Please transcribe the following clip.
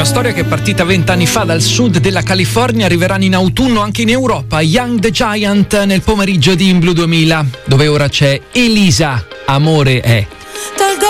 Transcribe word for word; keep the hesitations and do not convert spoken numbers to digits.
storia che è partita vent'anni fa dal sud della California, arriveranno in autunno anche in Europa. Young the Giant nel pomeriggio di In Blue duemila, dove ora c'è Elisa, Amore è.